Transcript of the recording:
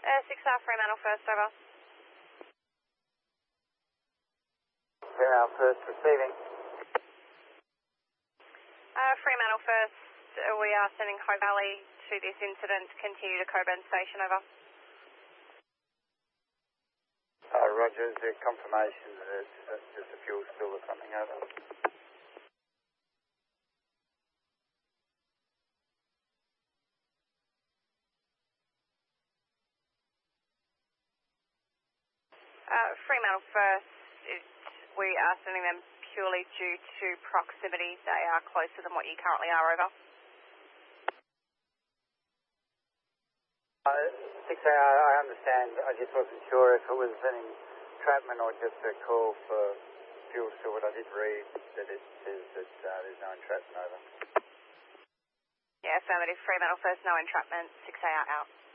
6R Fremantle first, over. Fremantle first receiving. Fremantle first, we are sending High Valley to this incident. Continue to Coburn Station, over. Roger, is there confirmation that it's just a fuel spill or something, over? Fremantle first, we are sending them purely due to proximity. They are closer than what you currently are, over. 6A, I understand. I just wasn't sure if it was an entrapment or just a call for fuel spill, but I did read that it says that there's no entrapment, over. Yeah, affirmative. Fremantle first, no entrapment. 6A out.